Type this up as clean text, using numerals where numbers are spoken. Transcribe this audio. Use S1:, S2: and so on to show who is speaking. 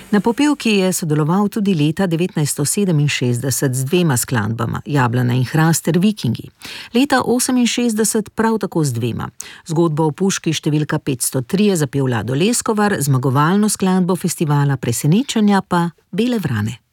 S1: Na popevki je sodeloval tudi leta 1967 z dvema skladbama, Jablana in hrast ter Vikingi. Leta 1968 prav tako z dvema. Zgodbo o puški številka 503 je zapel Lado Leskovar, zmagovalno skladbo festivala Presenečenja pa Bele vrane.